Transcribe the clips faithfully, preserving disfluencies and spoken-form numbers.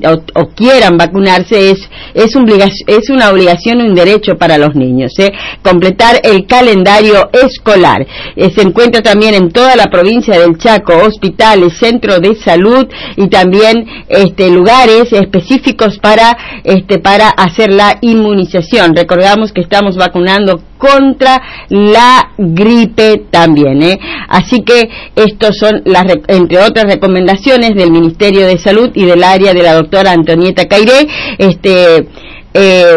o, o quieran vacunarse, es es, un, es una obligación y un derecho para los niños, ¿eh? Completar el calendario escolar. Eh, se encuentra también en toda la provincia del Chaco hospitales, centros de salud y también este, lugares específicos para este, para hacer la inmunización. Recordamos que estamos vacunando contra la gripe también, ¿eh? Así que estos son las, entre otras recomendaciones del Ministerio de Salud y del área de la doctora Antonieta Cairé, este, eh,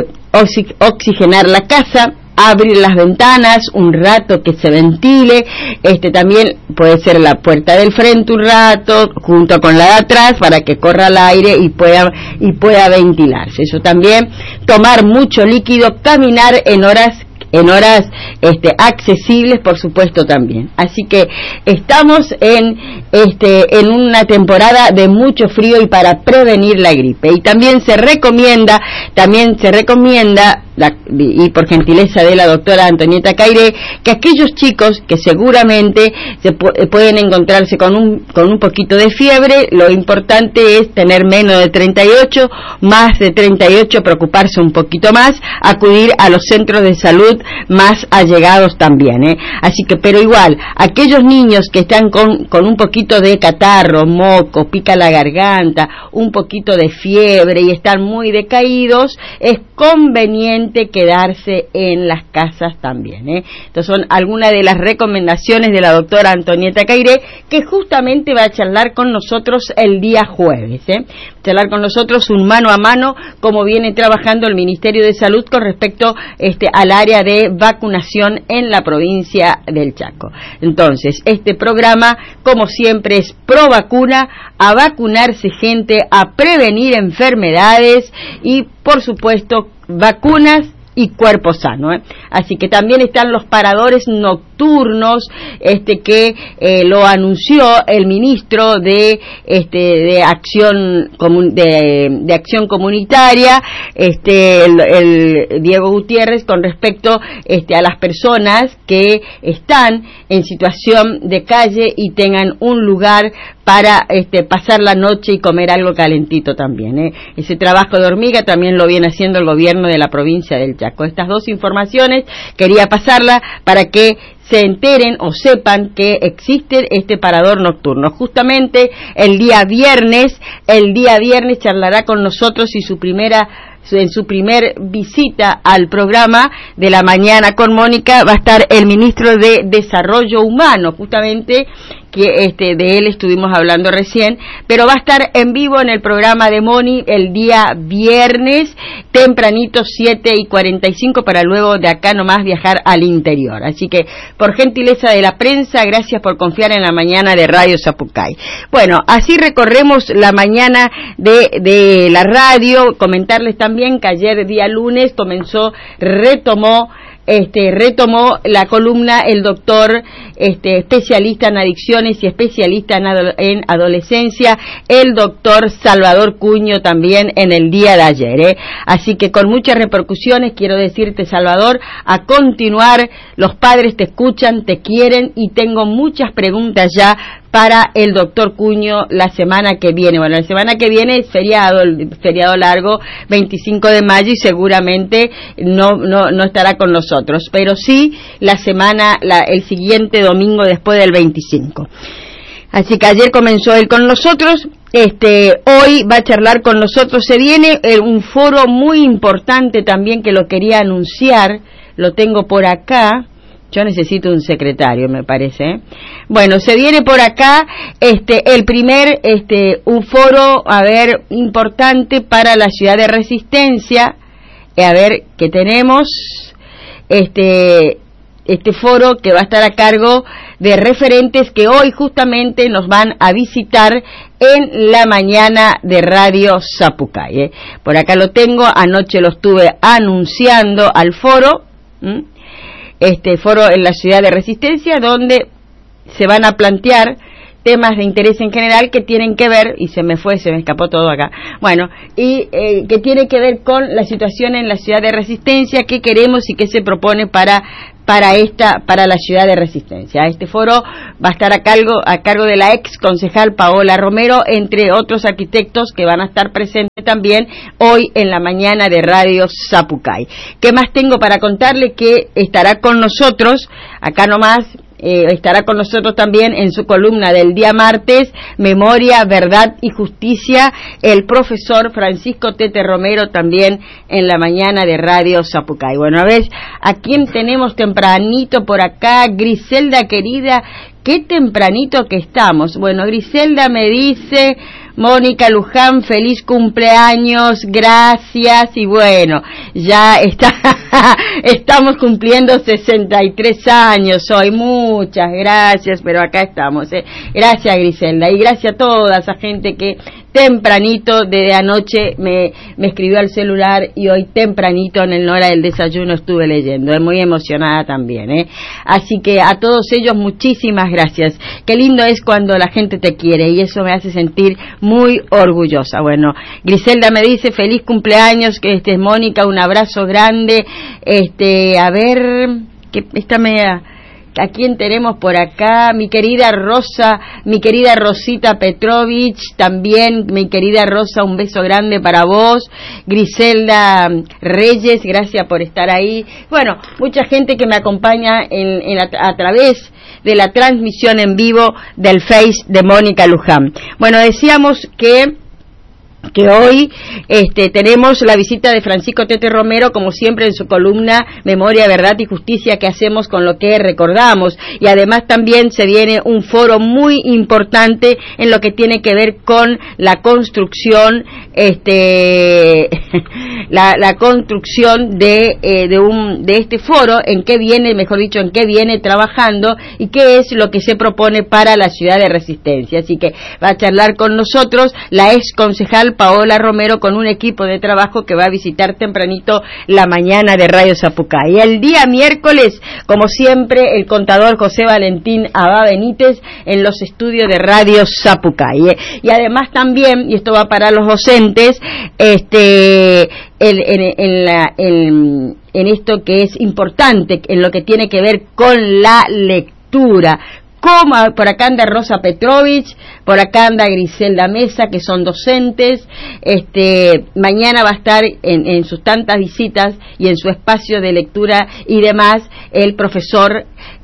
oxigenar la casa, abrir las ventanas un rato que se ventile, este también puede ser la puerta del frente un rato junto con la de atrás para que corra el aire y pueda y pueda ventilarse. Eso también, tomar mucho líquido, caminar en horas en horas este accesibles, por supuesto, también. Así que estamos en este en una temporada de mucho frío y para prevenir la gripe. Y también se recomienda, también se recomienda la, y por gentileza de la doctora Antonieta Cairé, que aquellos chicos que seguramente se pu- pueden encontrarse con un con un poquito de fiebre, lo importante es tener menos de treinta y ocho, más de treinta y ocho preocuparse un poquito más, acudir a los centros de salud más allegados también, ¿eh? Así que, pero igual, aquellos niños que están con, con un poquito de catarro, moco, pica la garganta, un poquito de fiebre y están muy decaídos, es conveniente quedarse en las casas también, ¿eh? Estas son algunas de las recomendaciones de la doctora Antonieta Cairé, que justamente va a charlar con nosotros el día jueves, ¿eh? Charlar con nosotros un mano a mano, como viene trabajando el Ministerio de Salud con respecto este, al área de vacunación en la provincia del Chaco. Entonces, este programa, como siempre, es pro vacuna, a vacunarse gente, a prevenir enfermedades y, por supuesto, vacunas y cuerpo sano, ¿eh? Así que también están los paradores nocturnos, este que eh, lo anunció el ministro de este de acción comun, de, de acción comunitaria, este el, el Diego Gutiérrez, con respecto este a las personas que están en situación de calle y tengan un lugar para este pasar la noche y comer algo calentito también, ¿eh? Ese trabajo de hormiga también lo viene haciendo el gobierno de la provincia del Chaco. Estas dos informaciones quería pasarla para que se enteren o sepan que existe este parador nocturno. Justamente el día viernes, el día viernes charlará con nosotros y su primera en su primer visita al programa de la mañana con Mónica va a estar el ministro de Desarrollo Humano, justamente que este de él estuvimos hablando recién, pero va a estar en vivo en el programa de Moni el día viernes, tempranito, siete y cuarenta y cinco, para luego de acá nomás viajar al interior. Así que, por gentileza de la prensa, gracias por confiar en la mañana de Radio Zapucay. Bueno, así recorremos la mañana de, de la radio. Comentarles también que ayer, día lunes, comenzó, retomó Este, retomó la columna el doctor este, especialista en adicciones y especialista en, ado- en adolescencia, el doctor Salvador Cuño, también en el día de ayer, ¿eh? Así que con muchas repercusiones, quiero decirte, Salvador, a continuar, los padres te escuchan, te quieren y tengo muchas preguntas ya para el doctor Cuño la semana que viene. Bueno, la semana que viene es feriado, el feriado largo, veinticinco de mayo, y seguramente no no no estará con nosotros, pero sí la semana, la, el siguiente domingo después del veinticinco. Así que ayer comenzó él con nosotros, este hoy va a charlar con nosotros. Se viene eh, un foro muy importante también que lo quería anunciar, lo tengo por acá. Yo necesito un secretario, me parece, ¿eh? Bueno, se viene por acá este el primer este un foro, a ver, importante para la ciudad de Resistencia. Eh, a ver qué tenemos. Este este foro que va a estar a cargo de referentes que hoy justamente nos van a visitar en la mañana de Radio Zapucay, ¿eh? Por acá lo tengo, anoche lo estuve anunciando al foro. ¿Mm? Este foro en la ciudad de Resistencia, donde se van a plantear temas de interés en general que tienen que ver, y se me fue, se me escapó todo acá, bueno, y eh, que tiene que ver con la situación en la ciudad de Resistencia, qué queremos y qué se propone para para esta, para la ciudad de Resistencia. Este foro va a estar a cargo, a cargo de la ex concejal Paola Romero, entre otros arquitectos que van a estar presentes también hoy en la mañana de Radio Zapucay. ¿Qué más tengo para contarle? Que estará con nosotros, acá nomás, Eh, estará con nosotros también en su columna del día martes, Memoria, Verdad y Justicia, el profesor Francisco Tete Romero, también en la mañana de Radio Zapucay. Bueno, a ver, ¿a quién tenemos tempranito por acá? Griselda, querida, qué tempranito que estamos. Bueno, Griselda me dice: Mónica Luján, feliz cumpleaños, gracias. Y bueno, ya está, estamos cumpliendo sesenta y tres años hoy, muchas gracias, pero acá estamos, ¿eh? Gracias, Griselda, y gracias a toda esa gente que tempranito desde anoche me, me escribió al celular, y hoy tempranito en la hora del desayuno estuve leyendo, muy emocionada también, ¿eh? Así que a todos ellos muchísimas gracias. Qué lindo es cuando la gente te quiere, y eso me hace sentir muy orgullosa. Bueno, Griselda me dice: feliz cumpleaños, que este es Mónica, un abrazo grande. Este, a ver, que esta me... ¿A quién tenemos por acá? Mi querida Rosa, mi querida Rosita Petrovich, también mi querida Rosa, un beso grande para vos. Griselda Reyes, gracias por estar ahí. Bueno, mucha gente que me acompaña en, en a, a través de la transmisión en vivo del Face de Mónica Luján. Bueno, decíamos que que hoy este, tenemos la visita de Francisco Tete Romero, como siempre en su columna Memoria, Verdad y Justicia, que hacemos con lo que recordamos, y además también se viene un foro muy importante en lo que tiene que ver con la construcción, este, la, la construcción de, eh, de un, de este foro, en qué viene, mejor dicho, en qué viene trabajando y qué es lo que se propone para la ciudad de Resistencia. Así que va a charlar con nosotros la ex concejal Paola Romero, con un equipo de trabajo que va a visitar tempranito la mañana de Radio Zapucay. Y el día miércoles, como siempre, el contador José Valentín Abá Benítez en los estudios de Radio Zapucay. Y además también, y esto va para los docentes, este, el, en, en, la, en, en esto que es importante, en lo que tiene que ver con la lectura. Como por acá anda Rosa Petrovich, por acá anda Griselda Mesa, que son docentes. Este, mañana va a estar en, en sus tantas visitas y en su espacio de lectura y demás el profesor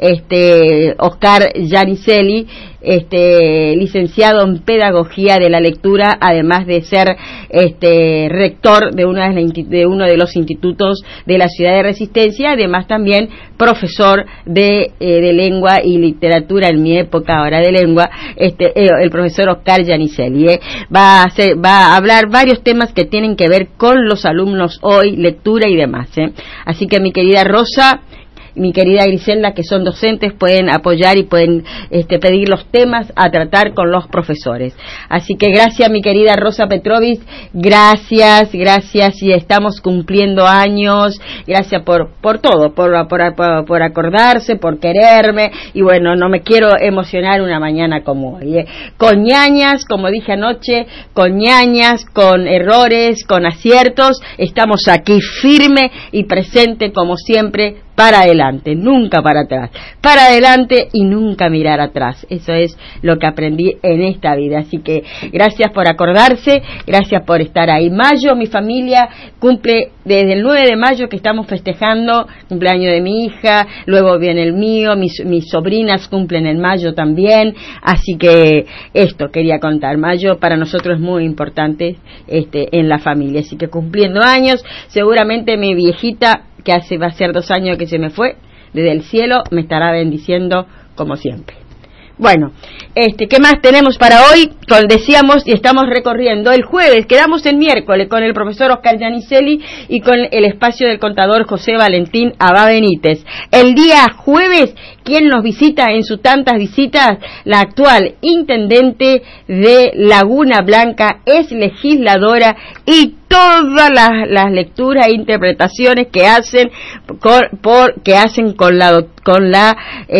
este, Oscar Gianicelli, este, licenciado en Pedagogía de la Lectura, además de ser este, rector de, una de, la, de uno de los institutos de la ciudad de Resistencia, además también profesor de, eh, de lengua y literatura en mi época, ahora de lengua, este, eh, el profesor Oscar Gianicelli. Eh, va, a hacer, va a hablar varios temas que tienen que ver con los alumnos hoy, lectura y demás. Eh. Así que mi querida Rosa, mi querida Griselda, que son docentes, pueden apoyar y pueden este, pedir los temas a tratar con los profesores. Así que gracias, mi querida Rosa Petrovich, gracias, gracias, y estamos cumpliendo años, gracias por por todo, por, por, por, por acordarse, por quererme, y bueno, no me quiero emocionar una mañana como hoy, ¿eh? Con ñañas, como dije anoche, con ñañas, con errores, con aciertos, estamos aquí firme y presente como siempre, para adelante, nunca para atrás, para adelante y nunca mirar atrás. Eso es lo que aprendí en esta vida. Así que gracias por acordarse, gracias por estar ahí. Mayo, mi familia cumple desde el nueve de mayo, que estamos festejando cumpleaños de mi hija, luego viene el mío, mis, mis sobrinas cumplen en mayo también, así que esto quería contar. Mayo para nosotros es muy importante este, en la familia, así que cumpliendo años, seguramente mi viejita, que hace va a ser dos años que se me fue, desde el cielo me estará bendiciendo como siempre. Bueno, este, ¿qué más tenemos para hoy? Como decíamos, y estamos recorriendo el jueves, quedamos el miércoles con el profesor Oscar Gianicelli y con el espacio del contador José Valentín Abá Benítez. El día jueves, ¿quién nos visita en sus tantas visitas? La actual intendente de Laguna Blanca, es legisladora, y todas las, las lecturas e interpretaciones que hacen con, por, que hacen con la con la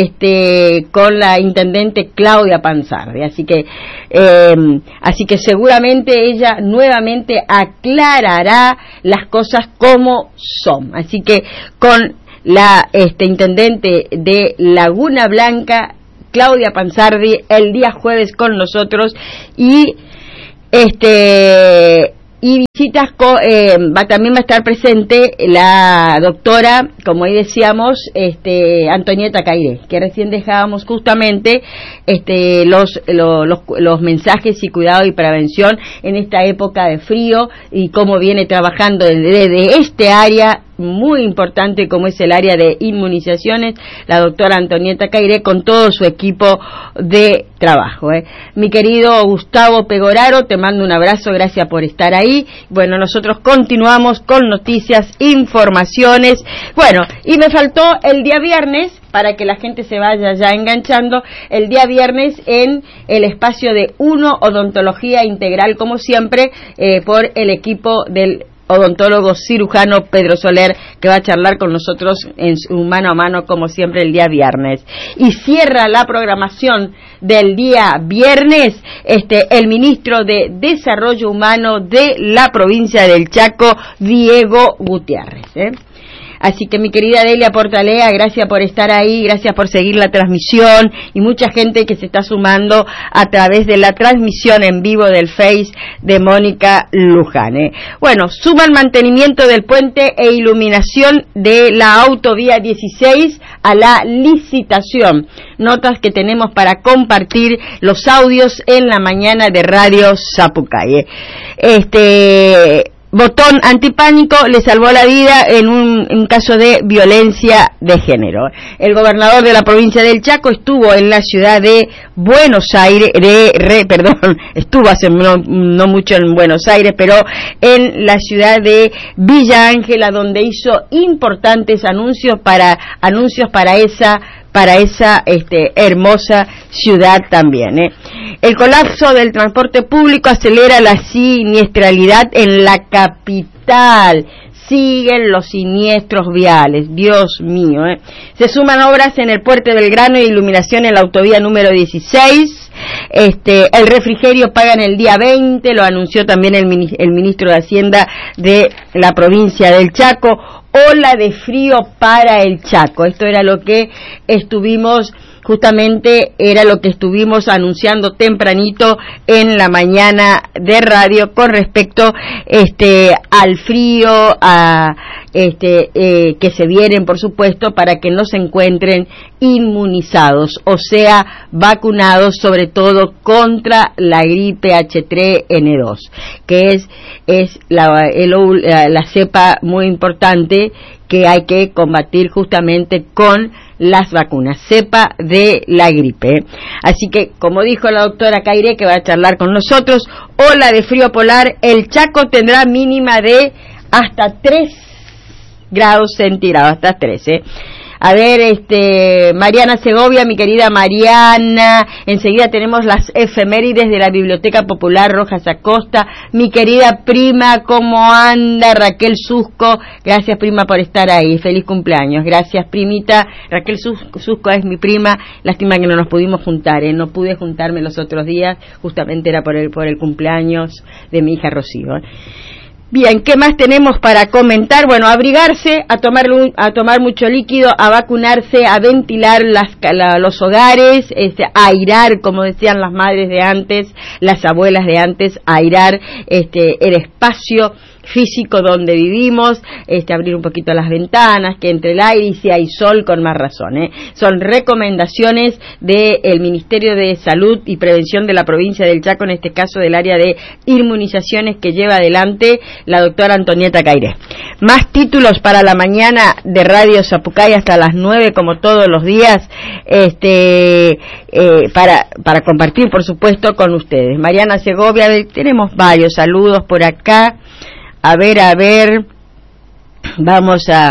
este con la intendente Claudia Panzardi. Así que eh, así que seguramente ella nuevamente aclarará las cosas como son. Así que con la este, intendente de Laguna Blanca, Claudia Panzardi, el día jueves con nosotros, y este y visitas co, eh, va, también va a estar presente la doctora, como ahí decíamos, este Antonieta Cairé, que recién dejábamos justamente este los, los, los, los mensajes y cuidado y prevención en esta época de frío, y cómo viene trabajando desde, desde este área muy importante como es el área de inmunizaciones, la doctora Antonieta Cairé con todo su equipo de trabajo. ¿eh? Mi querido Gustavo Pegoraro, te mando un abrazo, gracias por estar ahí. Bueno, nosotros continuamos con noticias, informaciones. Bueno, y me faltó el día viernes, para que la gente se vaya ya enganchando, el día viernes en el espacio de Uno Odontología Integral, como siempre, eh, por el equipo del odontólogo cirujano Pedro Soler, que va a charlar con nosotros en su mano a mano como siempre el día viernes. Y cierra la programación del día viernes este el ministro de Desarrollo Humano de la provincia del Chaco, Diego Gutiérrez. ¿eh? Así que mi querida Delia Portalea, gracias por estar ahí, gracias por seguir la transmisión, y mucha gente que se está sumando a través de la transmisión en vivo del Face de Mónica Luján. ¿eh? Bueno, suman mantenimiento del puente e iluminación de la autovía dieciséis a la licitación. Notas que tenemos para compartir los audios en la mañana de Radio Zapucay. ¿eh? Este... Botón antipánico le salvó la vida en un, un caso de violencia de género. El gobernador de la provincia del Chaco estuvo en la ciudad de Buenos Aires, de, re, perdón, estuvo hace no, no mucho en Buenos Aires, pero en la ciudad de Villa Ángela, donde hizo importantes anuncios para anuncios para esa para esa este, hermosa ciudad también. ¿eh? El colapso del transporte público acelera la siniestralidad en la capital. Siguen los siniestros viales, Dios mío. ¿eh? Se suman obras en el Puerto de Belgrano y iluminación en la autovía número dieciséis. Este, el refrigerio pagan el día veinte, lo anunció también el, el ministro de Hacienda de la provincia del Chaco. Ola de frío para el Chaco. Esto era lo que estuvimos, justamente era lo que estuvimos anunciando tempranito en la mañana de radio con respecto este al frío, a este eh, que se vienen, por supuesto, para que no se encuentren inmunizados, o sea, vacunados sobre todo contra la gripe H tres N dos, que es es la, el, la cepa muy importante que hay que combatir justamente con las vacunas, cepa de la gripe. Así que, como dijo la doctora Cairé, que va a charlar con nosotros, ola de frío polar, el Chaco tendrá mínima de hasta tres grados centígrados, hasta tres, ¿eh? A ver, este, Mariana Segovia, mi querida Mariana, enseguida tenemos las efemérides de la Biblioteca Popular Rojas Acosta, mi querida prima, ¿cómo anda? Raquel Susco, gracias prima por estar ahí, feliz cumpleaños, gracias primita, Raquel Susco es mi prima, lástima que no nos pudimos juntar, ¿eh? no pude juntarme los otros días, justamente era por el, por el cumpleaños de mi hija Rocío. Bien, ¿qué más tenemos para comentar? Bueno, abrigarse, a tomar, a tomar mucho líquido, a vacunarse, a ventilar las, la, los hogares, este, a airar, como decían las madres de antes, las abuelas de antes, a airar este, el espacio físico donde vivimos, este, abrir un poquito las ventanas, que entre el aire y si hay sol con más razón. ¿eh? Son recomendaciones del Ministerio de Salud y Prevención de la provincia del Chaco, en este caso del área de inmunizaciones que lleva adelante la doctora Antonieta Cairé. Más títulos para la mañana de Radio Zapucay hasta las nueve, como todos los días, este, eh, para, para compartir, por supuesto, con ustedes. Mariana Segovia, tenemos varios saludos por acá. A ver, a ver, vamos a,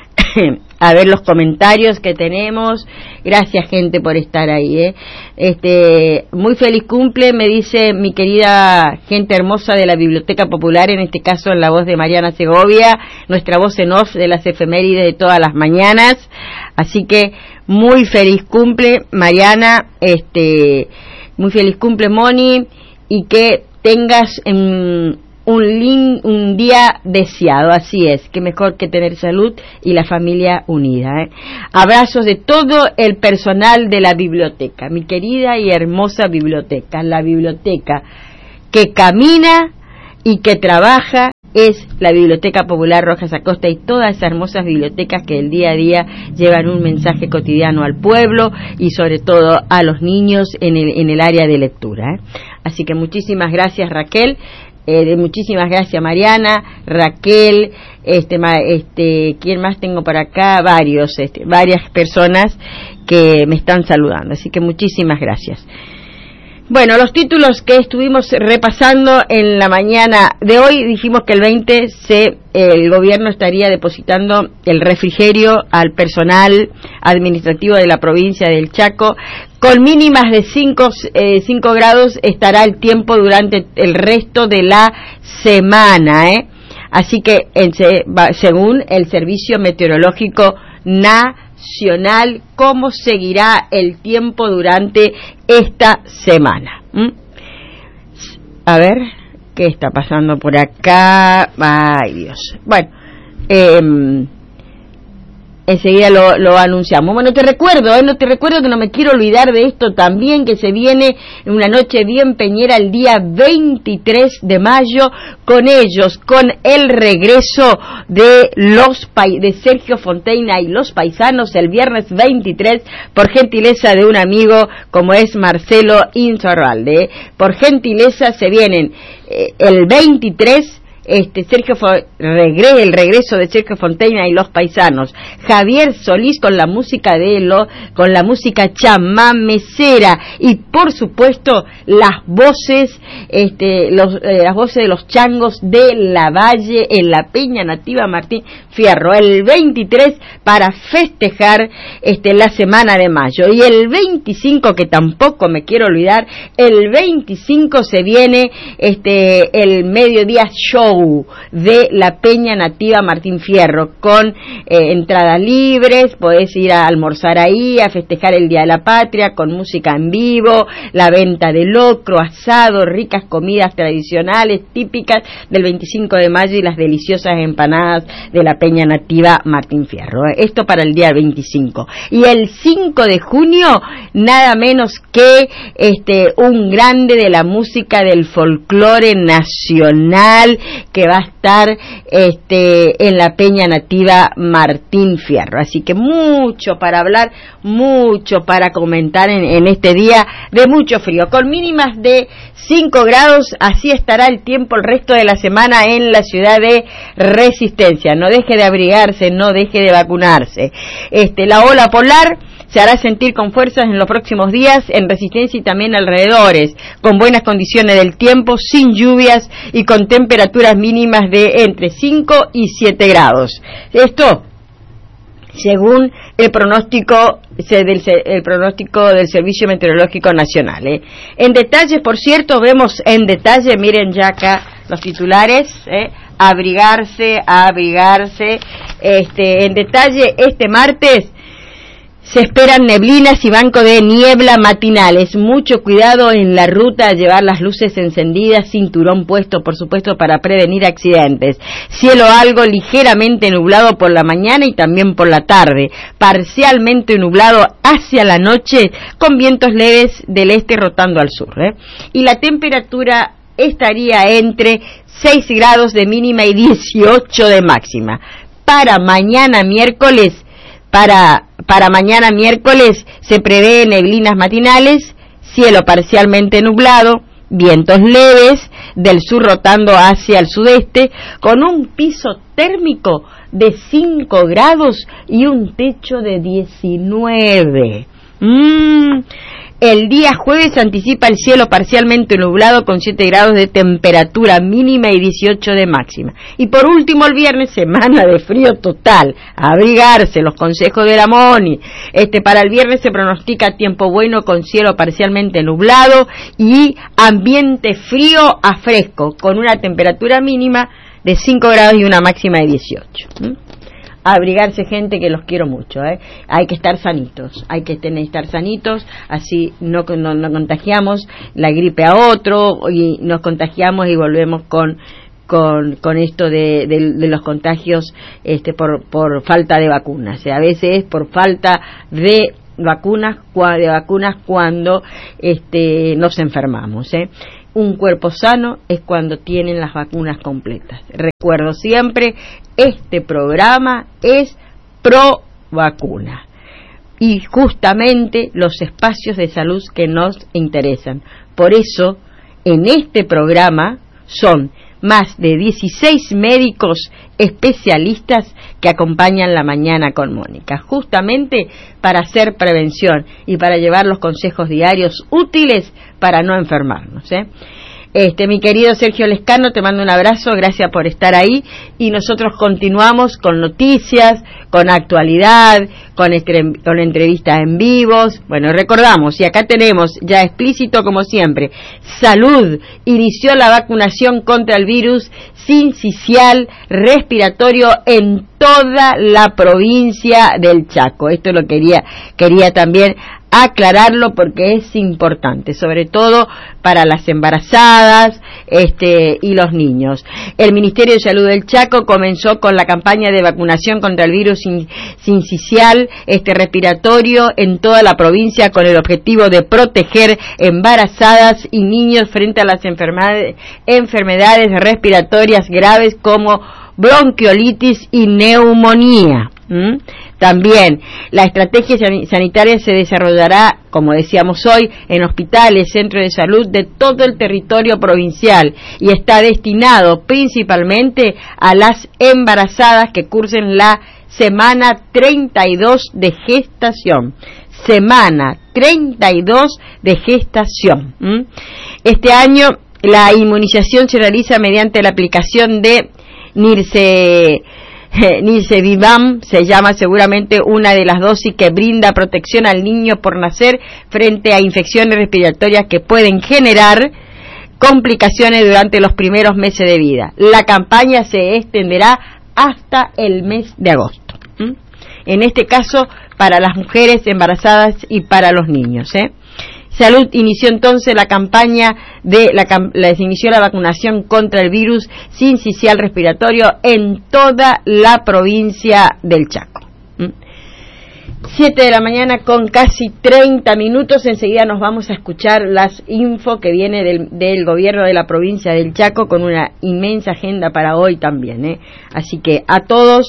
a ver los comentarios que tenemos. Gracias, gente, por estar ahí, ¿eh? Este, muy feliz cumple, me dice mi querida gente hermosa de la Biblioteca Popular, en este caso en la voz de Mariana Segovia, nuestra voz en off de las efemérides de todas las mañanas. Así que muy feliz cumple, Mariana, este, muy feliz cumple, Moni, y que tengas en un, lin, un día deseado, así es, que mejor que tener salud y la familia unida. ¿eh? Abrazos de todo el personal de la biblioteca, mi querida y hermosa biblioteca, la biblioteca que camina y que trabaja es la Biblioteca Popular Rojas Acosta y todas esas hermosas bibliotecas que el día a día llevan un mensaje cotidiano al pueblo y sobre todo a los niños en el, en el área de lectura. ¿eh? Así que muchísimas gracias, Raquel, eh, muchísimas gracias, Mariana, Raquel, este, este, ¿quién más tengo por acá? Varios, este, varias personas que me están saludando, así que muchísimas gracias. Bueno, los títulos que estuvimos repasando en la mañana de hoy, dijimos que el veinte se, el gobierno estaría depositando el refrigerio al personal administrativo de la provincia del Chaco. Con mínimas de cinco grados estará el tiempo durante el resto de la semana, ¿eh? Así que, en, según el Servicio Meteorológico Nacional, cómo seguirá el tiempo durante esta semana. ¿Mm? A ver, ¿qué está pasando por acá? Ay, Dios. Bueno, eh, enseguida lo, lo anunciamos. Bueno, te recuerdo, ¿eh? No te recuerdo que no me quiero olvidar de esto también, que se viene una noche bien peñera el día veintitrés de mayo, con ellos, con el regreso de los de Sergio Fonteina y los Paisanos el viernes veintitrés, por gentileza de un amigo como es Marcelo Insaurralde. ¿eh? Por gentileza se vienen eh, el veintitrés. Este Sergio regre, el regreso de Sergio Fonteina y los Paisanos, Javier Solís con la música de lo, con la música chamamecera y por supuesto las voces, este, los, eh, las voces de los changos de la Valle en la Peña Nativa Martín Fierro, el veintitrés para festejar este la semana de mayo, y el veinticinco, que tampoco me quiero olvidar, el veinticinco se viene este el mediodía show de la Peña Nativa Martín Fierro, con eh, entradas libres, podés ir a almorzar ahí, a festejar el Día de la Patria, con música en vivo, la venta de locro, asado, ricas comidas tradicionales, típicas del veinticinco de mayo y las deliciosas empanadas de la Peña Nativa Martín Fierro. Esto para el día veinticinco. Y el cinco de junio, nada menos que este un grande de la música del folclore nacional, que va a estar este en la Peña Nativa Martín Fierro. Así que mucho para hablar, mucho para comentar en, en este día de mucho frío, con mínimas de cinco grados, así estará el tiempo el resto de la semana en la ciudad de Resistencia. No deje de abrigarse, no deje de vacunarse. Este, la ola polar se hará sentir con fuerzas en los próximos días en Resistencia y también alrededores, con buenas condiciones del tiempo, sin lluvias y con temperaturas mínimas de entre cinco y siete grados. Esto según el pronóstico del, el pronóstico del Servicio Meteorológico Nacional. ¿eh? En detalle, por cierto, vemos en detalle, miren ya acá los titulares, ¿eh? abrigarse, abrigarse, este, en detalle este martes se esperan neblinas y banco de niebla matinales. Mucho cuidado en la ruta, a llevar las luces encendidas, cinturón puesto, por supuesto, para prevenir accidentes. Cielo algo ligeramente nublado por la mañana y también por la tarde. Parcialmente nublado hacia la noche, con vientos leves del este rotando al sur. ¿eh? Y la temperatura estaría entre seis grados de mínima y dieciocho de máxima. Para mañana miércoles, para... Para mañana miércoles se prevé neblinas matinales, cielo parcialmente nublado, vientos leves del sur rotando hacia el sudeste, con un piso térmico de cinco grados y un techo de diecinueve. Mm. El día jueves anticipa el cielo parcialmente nublado con siete grados de temperatura mínima y dieciocho de máxima. Y por último el viernes, semana de frío total. Abrigarse, los consejos de la Moni. Este, para el viernes se pronostica tiempo bueno con cielo parcialmente nublado y ambiente frío a fresco, con una temperatura mínima de cinco grados y una máxima de dieciocho. ¿Mm? Abrigarse, gente, que los quiero mucho, ¿eh? Hay que estar sanitos, hay que tener, estar sanitos, así no, no, no contagiamos la gripe a otro y nos contagiamos y volvemos con con, con esto de, de, de los contagios este, por, por falta de vacunas. O sea, a veces es por falta de vacunas, de vacunas cuando este, nos enfermamos, ¿eh? Un cuerpo sano es cuando tienen las vacunas completas. Recuerdo siempre, este programa es pro vacuna. Y justamente los espacios de salud que nos interesan. Por eso, en este programa son más de dieciséis médicos especialistas que acompañan la mañana con Mónica, justamente para hacer prevención y para llevar los consejos diarios útiles para no enfermarnos, ¿eh? Este, mi querido Sergio Lescano, te mando un abrazo, gracias por estar ahí, y nosotros continuamos con noticias, con actualidad, con, estre- con entrevistas en vivos. Bueno, recordamos, y acá tenemos ya explícito como siempre, Salud inició la vacunación contra el virus sincicial respiratorio en toda la provincia del Chaco. Esto lo quería, quería también aclararlo porque es importante, sobre todo para las embarazadas este, y los niños. El Ministerio de Salud del Chaco comenzó con la campaña de vacunación contra el virus sincicial este, respiratorio en toda la provincia con el objetivo de proteger embarazadas y niños frente a las enfermedades, enfermedades respiratorias graves como bronquiolitis y neumonía. ¿Mm? También la estrategia sanitaria se desarrollará, como decíamos hoy, en hospitales, centros de salud de todo el territorio provincial y está destinado principalmente a las embarazadas que cursen la semana treinta y dos de gestación. Semana treinta y dos de gestación. ¿Mm? Este año la inmunización se realiza mediante la aplicación de Nirse Nirsevimab, se llama seguramente una de las dosis que brinda protección al niño por nacer frente a infecciones respiratorias que pueden generar complicaciones durante los primeros meses de vida. La campaña se extenderá hasta el mes de agosto. ¿Mm? En este caso, para las mujeres embarazadas y para los niños, ¿eh? Salud inició entonces la campaña de la, la se inició la vacunación contra el virus sincicial respiratorio en toda la provincia del Chaco. siete de la mañana con casi treinta minutos. Enseguida nos vamos a escuchar las info que viene del, del gobierno de la provincia del Chaco con una inmensa agenda para hoy también, ¿eh? Así que a todos,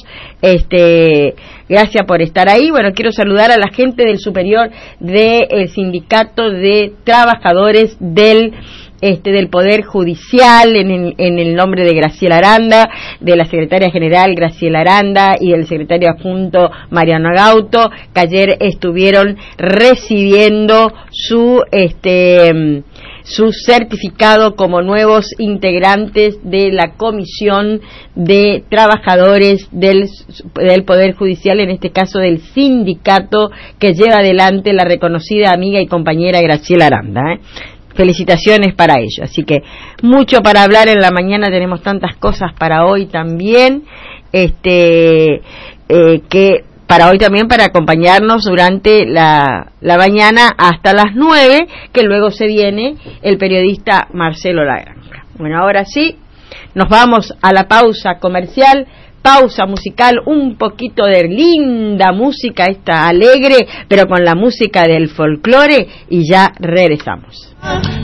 este, gracias por estar ahí. Bueno, quiero saludar a la gente del superior del Sindicato de Trabajadores del Este, del Poder Judicial, en el, en el nombre de Graciela Aranda, de la secretaria general Graciela Aranda y del secretario adjunto Mariano Gauto, que ayer estuvieron recibiendo su este su certificado como nuevos integrantes de la Comisión de Trabajadores del, del Poder Judicial, en este caso del sindicato que lleva adelante la reconocida amiga y compañera Graciela Aranda, ¿eh? Felicitaciones para ello. Así que mucho para hablar en la mañana, tenemos tantas cosas para hoy también, este eh, que para hoy también para acompañarnos durante la, la mañana hasta las nueve, que luego se viene el periodista Marcelo Lagranja. Bueno, ahora sí, nos vamos a la pausa comercial, pausa musical, un poquito de linda música, esta alegre, pero con la música del folclore, y ya regresamos.